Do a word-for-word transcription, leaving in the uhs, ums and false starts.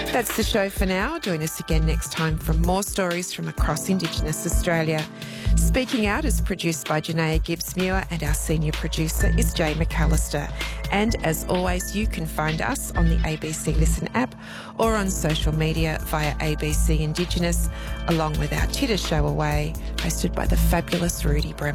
That's the show for now. Join us again next time for more stories from across Indigenous Australia. Speaking Out is produced by Janaea Gibbs-Muir and our senior producer is Jay McAllister. And as always, you can find us on the A B C Listen app or on social media via A B C Indigenous, along with our Titter Show Away, hosted by the fabulous Rudy Bremer.